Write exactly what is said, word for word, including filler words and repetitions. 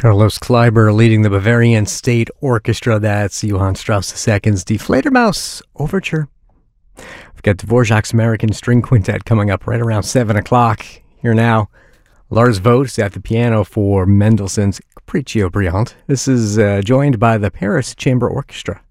Carlos Kleiber leading the Bavarian State Orchestra. That's Johann Strauss the Second's Die Fledermaus Overture. We've got Dvorak's American String Quintet coming up right around seven o'clock. Here now, Lars Vogt at the piano for Mendelssohn's Capriccio Brillante. This is uh, joined by the Paris Chamber Orchestra.